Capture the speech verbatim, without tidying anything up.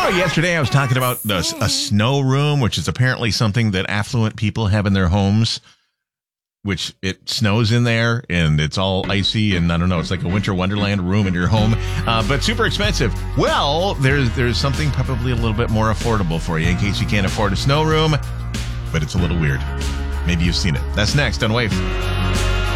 know, yesterday I was talking about the, a snow room, which is apparently something that affluent people have in their homes, which it snows in there and it's all icy and I don't know, it's like a winter wonderland room in your home, uh, but super expensive. Well, there's there's something probably a little bit more affordable for you in case you can't afford a snow room, but it's a little weird. Maybe you've seen it. That's next on Wave.